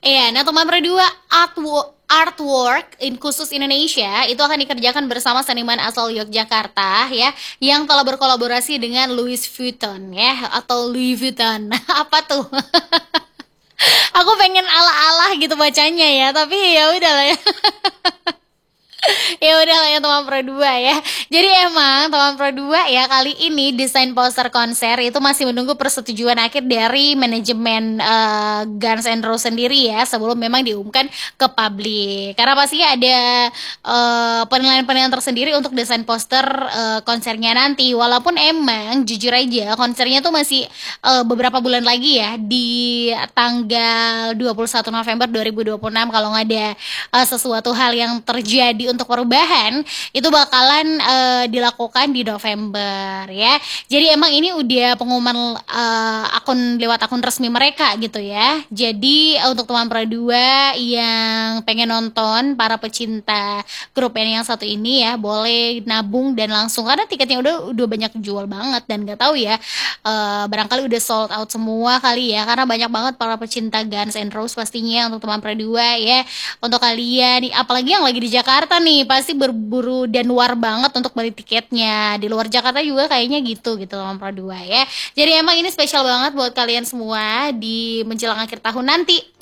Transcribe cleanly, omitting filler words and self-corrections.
Iya, nah teman berdua artwork khusus Indonesia itu akan dikerjakan bersama seniman asal Yogyakarta ya, yang telah berkolaborasi dengan Louis Vuitton ya, atau Louis Vuitton. Apa tuh? Aku pengen ala-ala gitu bacanya ya, tapi ya udahlah ya. Ya udah lah ya teman Pro 2 ya. Jadi emang teman Pro 2 ya, kali ini desain poster konser itu masih menunggu persetujuan akhir dari manajemen Guns N' Roses sendiri ya, sebelum memang diumumkan ke publik. Karena pasti ada penilaian-penilaian tersendiri untuk desain poster konsernya nanti. Walaupun emang jujur aja konsernya tuh masih beberapa bulan lagi ya, di tanggal 21 November 2026, kalau nggak ada sesuatu hal yang terjadi untuk perubahan, itu bakalan dilakukan di November ya. Jadi emang ini udah pengumuman akun lewat akun resmi mereka gitu ya. Jadi untuk teman Pro 2 yang pengen nonton, para pecinta grup band yang satu ini ya, boleh nabung dan langsung, karena tiketnya udah banyak jual banget, dan nggak tahu ya, barangkali udah sold out semua kali ya, karena banyak banget para pecinta Guns N' Roses pastinya. Untuk teman Pro 2 ya, untuk kalian apalagi yang lagi di Jakarta nih, pasti berburu dan war banget untuk beli tiketnya. Di luar Jakarta juga kayaknya gitu teman Pro 2 ya. Jadi emang ini spesial banget buat kalian semua di menjelang akhir tahun nanti.